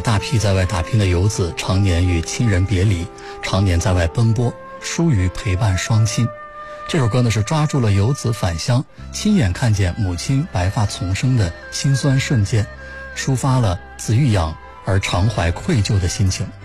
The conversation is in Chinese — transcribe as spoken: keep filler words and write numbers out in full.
大批在外打拼的游子，常年与亲人别离，常年在外奔波，疏于陪伴双亲。这首歌呢是抓住了游子返乡，亲眼看见母亲白发丛生的辛酸瞬间，抒发了子欲养而常怀愧疚的心情。